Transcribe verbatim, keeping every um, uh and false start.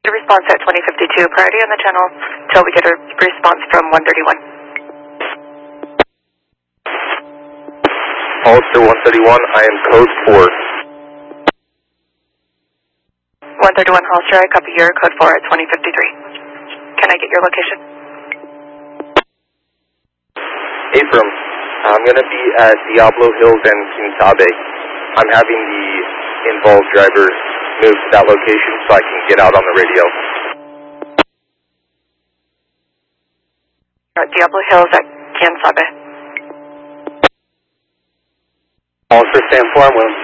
the response at twenty fifty-two. Priority on the channel till we get a response from one thirty-one. Hollister one thirty-one, I am code four. one thirty-one Hollister, I copy your code four at twenty fifty-three. Can I get your location? Abram, I'm going to be at Diablo Hills and Quintabe. I'm having the involved driver move to that location so I can get out on the radio. At Diablo Hills at Quintabe. Hollister Sam four, I'm willing.